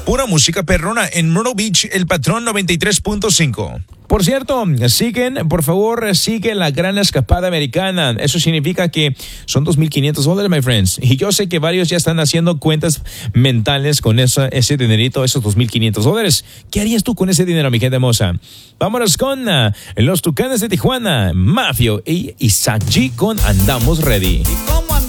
Pura música perrona en Myrtle Beach, El Patrón 93.5. Por cierto, por favor, sigue la gran escapada americana. Eso significa que son $2,500, my friends. Y yo sé que varios ya están haciendo cuentas mentales con ese dinerito, esos $2,500. ¿Qué harías tú con ese dinero, mi gente hermosa? Vámonos con los Tucanes de Tijuana, Mafio y Isaac G con Andamos Ready.